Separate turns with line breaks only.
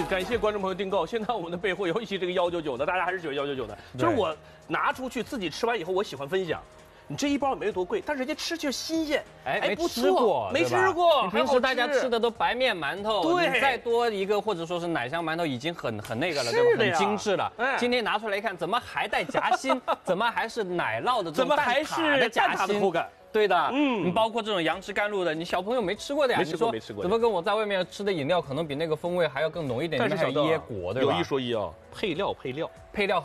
感谢观众朋友订购。现在我们的备货尤其这个199的，大家还是喜欢199的。就是我拿出去自己吃完以后，我喜欢分享。你这一包也没多贵，但人家吃就新鲜，
哎，
不
吃过，
没吃过。
平时大家吃的都白面馒头，
对，
你再多一个或者说是奶香馒头已经很那个了，对吧？很精致了。今天拿出来一看，怎么还带夹心？怎么还是奶酪的这种蛋挞的夹心？
的口感。
对的，你包括这种杨枝甘露的，你小朋友没吃过的呀？
没吃过。
怎么跟我在外面吃的饮料可能比那个风味还要更浓一点？
但是
还有椰果，对吧？
有一说一啊，配料。